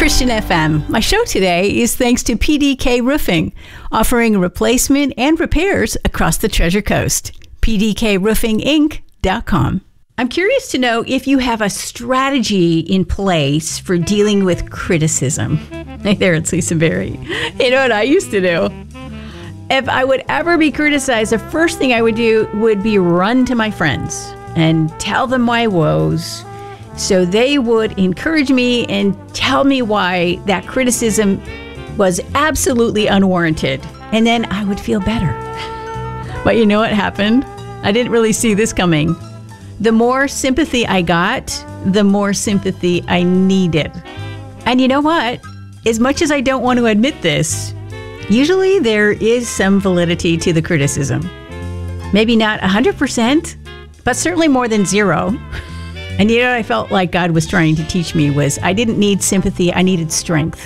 Christian FM. My show today is thanks to PDK Roofing, offering replacement and repairs across the Treasure Coast. PDKRoofingInc.com. I'm curious to know if you have a strategy in place for dealing with criticism. Hey there, it's Lisa Berry. You know what I used to do? If I would ever be criticized, the first thing I would do would be run to my friends and tell them my woes, so they would encourage me and tell me why that criticism was absolutely unwarranted. And then I would feel better. But you know what happened? I didn't really see this coming. The more sympathy I got, the more sympathy I needed. And you know what? As much as I don't want to admit this, usually there is some validity to the criticism. Maybe not 100%, but certainly more than zero. And you know what I felt like God was trying to teach me was I didn't need sympathy, I needed strength.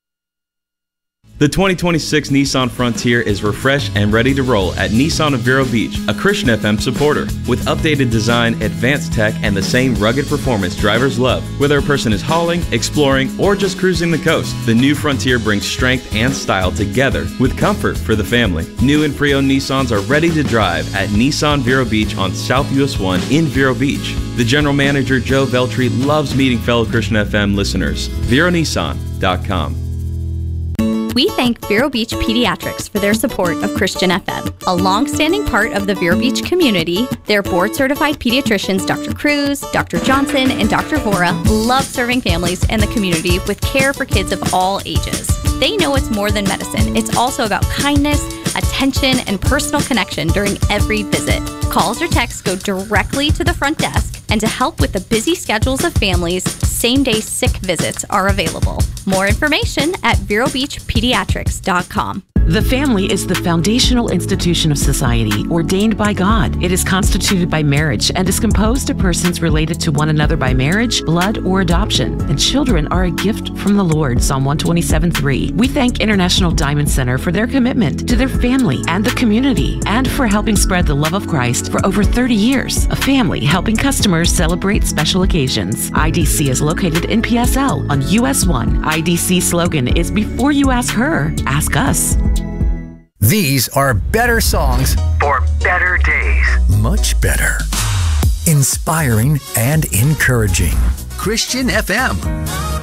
The 2026 Nissan Frontier is refreshed and ready to roll at Nissan of Vero Beach, a Christian FM supporter. With updated design, advanced tech, and the same rugged performance drivers love. Whether a person is hauling, exploring, or just cruising the coast, the new Frontier brings strength and style together with comfort for the family. New and pre-owned Nissans are ready to drive at Nissan Vero Beach on South US 1 in Vero Beach. The general manager, Joe Veltri, loves meeting fellow Christian FM listeners. VeroNissan.com. We thank Vero Beach Pediatrics for their support of Christian FM, a long-standing part of the Vero Beach community. Their board-certified pediatricians, Dr. Cruz, Dr. Johnson, and Dr. Vora, love serving families and the community with care for kids of all ages. They know it's more than medicine. It's also about kindness, attention, and personal connection during every visit. Calls or texts go directly to the front desk, and to help with the busy schedules of families, same-day sick visits are available. More information at VeroBeachPediatrics.com. The family is the foundational institution of society ordained by God. It is constituted by marriage and is composed of persons related to one another by marriage, blood, or adoption. And children are a gift from the Lord, Psalm 127:3. We thank International Diamond Center for their commitment to their family and the community, and for helping spread the love of Christ for over 30 years. A family helping customers celebrate special occasions. IDC is located in PSL on US 1. IDC slogan is, before you ask her, ask us. These are better songs for better days. Much better. Inspiring and encouraging. Christian FM.